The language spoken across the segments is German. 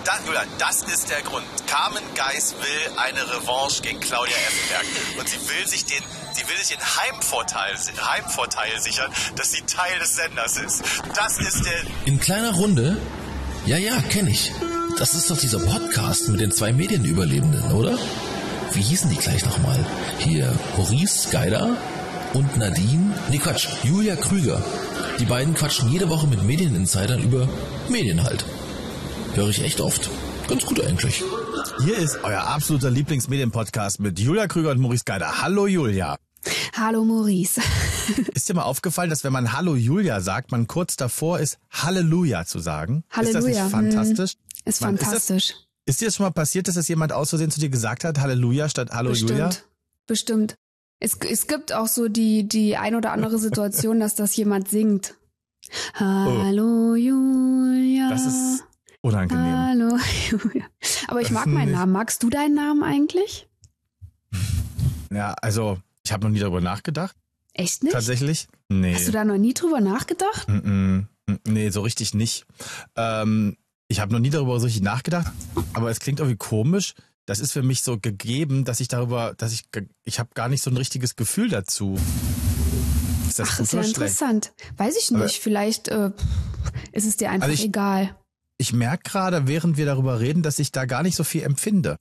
das ist der Grund. Carmen Geis will eine Revanche gegen Claudia Effenberg. Und sie will sich den Heimvorteil sichern, dass sie Teil des Senders ist. Das ist der... In kleiner Runde? Ja, kenn ich. Das ist doch dieser Podcast mit den 2 Medienüberlebenden, oder? Wie hießen die gleich nochmal? Hier, Maurice Geider und Nadine... Nee, Quatsch, Julia Krüger. Die beiden quatschen jede Woche mit Medieninsidern über Medien halt. Höre ich echt oft. Ganz gut eigentlich. Hier ist euer absoluter Lieblingsmedienpodcast mit Julia Krüger und Maurice Geider. Hallo Julia. Hallo Maurice. Ist dir mal aufgefallen, dass wenn man Hallo Julia sagt, man kurz davor ist, Halleluja zu sagen? Halleluja. Ist das nicht fantastisch? Ist fantastisch. Ist dir das schon mal passiert, dass das jemand aus Versehen zu dir gesagt hat, Halleluja statt Hallo Julia? Bestimmt. Es gibt auch so die ein oder andere Situation, dass das jemand singt. Hallo Julia. Das ist unangenehm. Hallo Julia. Aber ich mag meinen Namen. Magst du deinen Namen eigentlich? Ja, also ich habe noch nie darüber nachgedacht. Echt nicht? Tatsächlich? Nee. Hast du da noch nie drüber nachgedacht? Nee, so richtig nicht. Ich habe noch nie darüber so richtig nachgedacht, aber es klingt irgendwie komisch. Das ist für mich so gegeben, dass ich habe gar nicht so ein richtiges Gefühl dazu. Ist das gut ist ja oder interessant. Weiß ich nicht, aber vielleicht ist es dir einfach egal. Ich merke gerade, während wir darüber reden, dass ich da gar nicht so viel empfinde.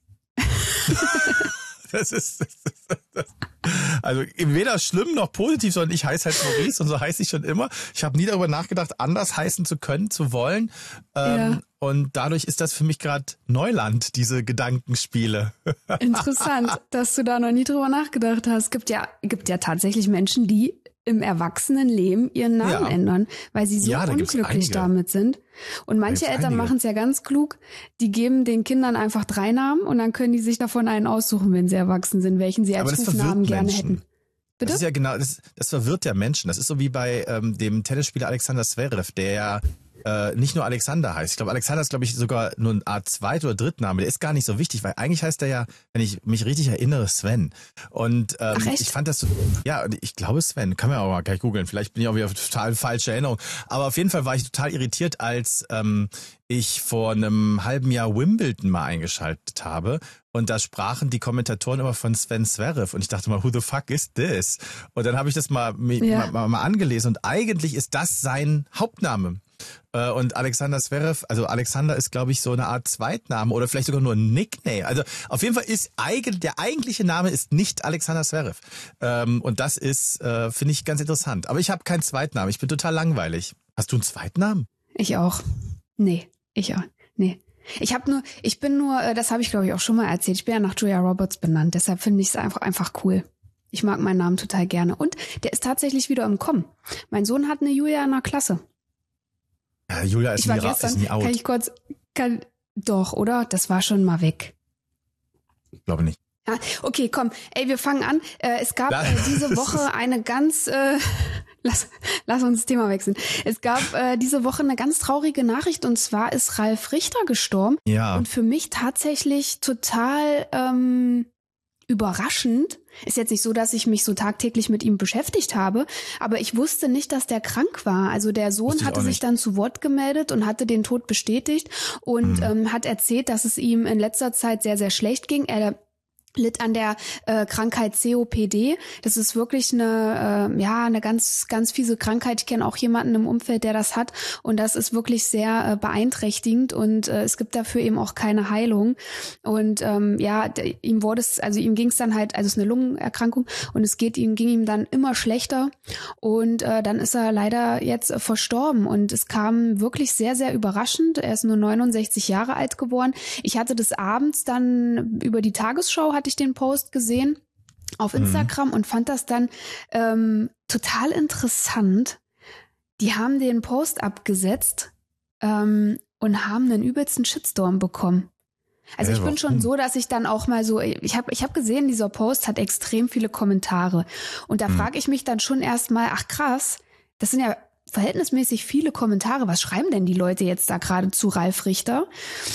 Das ist also weder schlimm noch positiv, sondern ich heiße halt Maurice und so heiße ich schon immer. Ich habe nie darüber nachgedacht, anders heißen zu können, zu wollen. Und dadurch ist das für mich gerade Neuland, diese Gedankenspiele. Interessant, dass du da noch nie drüber nachgedacht hast. Gibt ja tatsächlich Menschen, die im Erwachsenenleben ihren Namen ändern, weil sie so unglücklich damit sind. Und manche Eltern machen es ja ganz klug, die geben den Kindern einfach 3 Namen und dann können die sich davon einen aussuchen, wenn sie erwachsen sind, welchen sie als Rufnamen gerne hätten. Bitte? Das ist ja genau, das verwirrt ja Menschen. Das ist so wie bei dem Tennisspieler Alexander Zverev, der ja nicht nur Alexander heißt. Ich glaube, Alexander ist, sogar nur eine Art Zweit- oder Drittname. Der ist gar nicht so wichtig, weil eigentlich heißt er ja, wenn ich mich richtig erinnere, Sven. Und ich fand das so, ja, ich glaube Sven, kann man auch mal gleich googeln. Vielleicht bin ich auch wieder total falsche Erinnerung. Aber auf jeden Fall war ich total irritiert, als ich vor einem halben Jahr Wimbledon mal eingeschaltet habe. Und da sprachen die Kommentatoren immer von Sven Zverev. Und ich dachte mal, who the fuck is this? Und dann habe ich das mal angelesen. Und eigentlich ist das sein Hauptname. Und Alexander Zverev, also Alexander ist, glaube ich, so eine Art Zweitname oder vielleicht sogar nur ein Nickname. Also auf jeden Fall ist der eigentliche Name ist nicht Alexander Zverev. Und das ist, finde ich, ganz interessant. Aber ich habe keinen Zweitnamen. Ich bin total langweilig. Hast du einen Zweitnamen? Ich auch. Nee, ich auch. Nee. Ich bin nur, das habe ich glaube ich auch schon mal erzählt, ich bin ja nach Julia Roberts benannt, deshalb finde ich es einfach cool. Ich mag meinen Namen total gerne. Und der ist tatsächlich wieder im Kommen. Mein Sohn hat eine Julia in der Klasse. Ja, Julia ist nie out. Doch, oder? Das war schon mal weg. Ich glaube nicht. Ja, okay, komm. Ey, wir fangen an. Es gab diese Woche eine ganz... Lass uns das Thema wechseln. Es gab diese Woche eine ganz traurige Nachricht und zwar ist Ralf Richter gestorben. Ja. Und für mich tatsächlich total überraschend. Ist jetzt nicht so, dass ich mich so tagtäglich mit ihm beschäftigt habe, aber ich wusste nicht, dass der krank war. Also der Sohn hatte sich dann zu Wort gemeldet und hatte den Tod bestätigt und hat erzählt, dass es ihm in letzter Zeit sehr, sehr schlecht ging. Er litt an der Krankheit COPD. Das ist wirklich eine ganz, ganz fiese Krankheit. Ich kenne auch jemanden im Umfeld, der das hat. Und das ist wirklich sehr beeinträchtigend. Und es gibt dafür eben auch keine Heilung. Und ihm ging es dann halt, also es ist eine Lungenerkrankung. Und ging ihm dann immer schlechter. Und dann ist er leider jetzt verstorben. Und es kam wirklich sehr, sehr überraschend. Er ist nur 69 Jahre alt geworden. Ich hatte des Abends dann über die Tagesschau hatte ich den Post gesehen auf Instagram und fand das dann total interessant. Die haben den Post abgesetzt und haben einen übelsten Shitstorm bekommen. Also ich bin schon so, dass ich dann auch mal so, ich hab gesehen, dieser Post hat extrem viele Kommentare und da frage ich mich dann schon erstmal, ach krass, das sind ja verhältnismäßig viele Kommentare. Was schreiben denn die Leute jetzt da gerade zu Ralf Richter?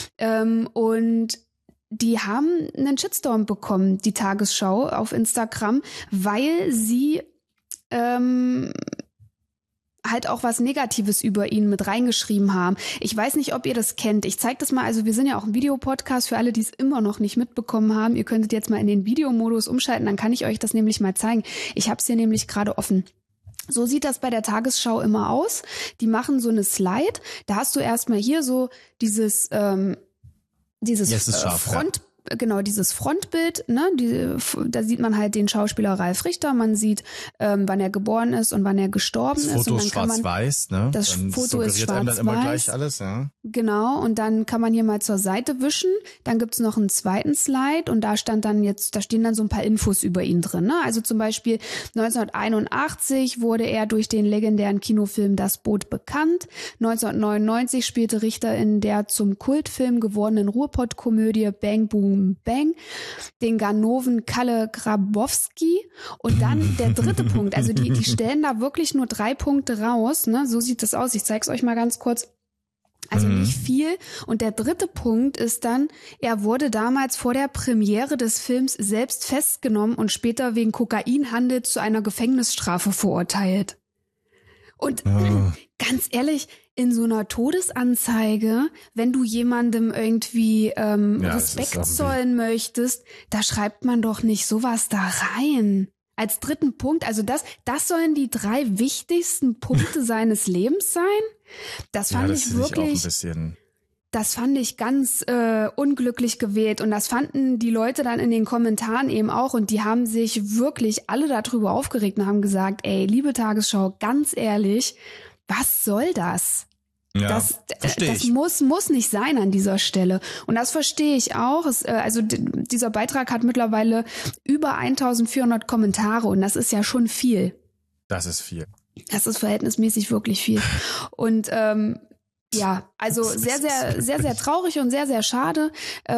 Und die haben einen Shitstorm bekommen, die Tagesschau auf Instagram, weil sie halt auch was Negatives über ihn mit reingeschrieben haben. Ich weiß nicht, ob ihr das kennt. Ich zeige das mal, also wir sind ja auch ein Videopodcast für alle, die es immer noch nicht mitbekommen haben. Ihr könntet jetzt mal in den Videomodus umschalten, dann kann ich euch das nämlich mal zeigen. Ich habe es hier nämlich gerade offen. So sieht das bei der Tagesschau immer aus. Die machen so eine Slide. Da hast du erstmal hier so dieses Front. Genau, dieses Frontbild, ne, da sieht man halt den Schauspieler Ralf Richter, man sieht, wann er geboren ist und wann er gestorben ist. Das Foto ist schwarz-weiß, ne? Das Foto ist schwarz-weiß. Dann immer gleich alles, ja. Genau, und dann kann man hier mal zur Seite wischen. Dann gibt's noch einen zweiten Slide und da stehen dann so ein paar Infos über ihn drin, ne? Also zum Beispiel 1981 wurde er durch den legendären Kinofilm Das Boot bekannt. 1999 spielte Richter in der zum Kultfilm gewordenen Ruhrpott-Komödie Bang Boom Bang, den Ganoven Kalle Grabowski und dann der dritte Punkt, also die stellen da wirklich nur 3 Punkte raus, ne? So sieht das aus, ich zeig's euch mal ganz kurz. Also nicht viel. Und der dritte Punkt ist dann, er wurde damals vor der Premiere des Films selbst festgenommen und später wegen Kokainhandels zu einer Gefängnisstrafe verurteilt. Und ganz ehrlich, in so einer Todesanzeige, wenn du jemandem irgendwie Respekt zollen möchtest, da schreibt man doch nicht sowas da rein. Als dritten Punkt, also das sollen die 3 wichtigsten Punkte seines Lebens sein? Das fand ich wirklich, das fand ich ganz unglücklich gewählt und das fanden die Leute dann in den Kommentaren eben auch und die haben sich wirklich alle darüber aufgeregt und haben gesagt, ey, liebe Tagesschau, ganz ehrlich, was soll das? Ja, das muss nicht sein an dieser Stelle. Und das verstehe ich auch. Dieser Beitrag hat mittlerweile über 1400 Kommentare und das ist ja schon viel. Das ist viel. Das ist verhältnismäßig wirklich viel. Und ja, also sehr, sehr, sehr, sehr traurig und sehr, sehr schade.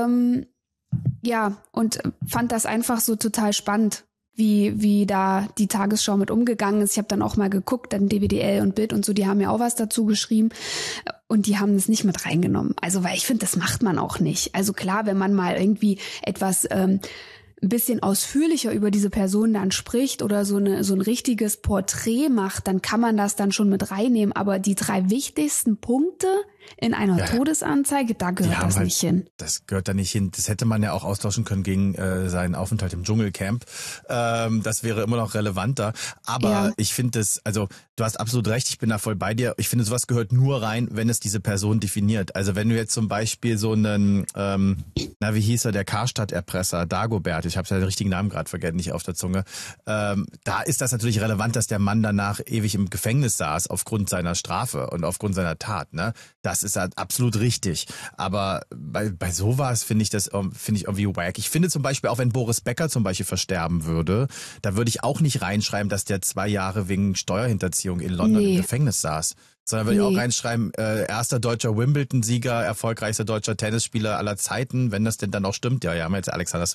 Ja, und fand das einfach so total spannend, wie da die Tagesschau mit umgegangen ist. Ich habe dann auch mal geguckt, dann DWDL und Bild und so, die haben ja auch was dazu geschrieben und die haben es nicht mit reingenommen. Also, weil ich finde, das macht man auch nicht. Also klar, wenn man mal irgendwie etwas ein bisschen ausführlicher über diese Person dann spricht oder so ein richtiges Porträt macht, dann kann man das dann schon mit reinnehmen. Aber die 3 wichtigsten Punkte in einer Todesanzeige, da gehört das nicht hin. Das gehört da nicht hin. Das hätte man ja auch austauschen können gegen seinen Aufenthalt im Dschungelcamp. Das wäre immer noch relevanter. Aber ich finde es, also du hast absolut recht, ich bin da voll bei dir. Ich finde, sowas gehört nur rein, wenn es diese Person definiert. Also wenn du jetzt zum Beispiel so einen, wie hieß er, der Karstadt-Erpresser, Dagobert, ich habe seinen richtigen Namen gerade vergessen, nicht auf der Zunge, da ist das natürlich relevant, dass der Mann danach ewig im Gefängnis saß aufgrund seiner Strafe und aufgrund seiner Tat, ne? Das ist halt absolut richtig. Aber bei sowas finde ich irgendwie wack. Ich finde zum Beispiel auch, wenn Boris Becker zum Beispiel versterben würde, da würde ich auch nicht reinschreiben, dass der 2 Jahre wegen Steuerhinterziehung in London im Gefängnis saß. Sondern würde ich auch reinschreiben, erster deutscher Wimbledon-Sieger, erfolgreichster deutscher Tennisspieler aller Zeiten, wenn das denn dann auch stimmt. Ja, haben wir jetzt Alexander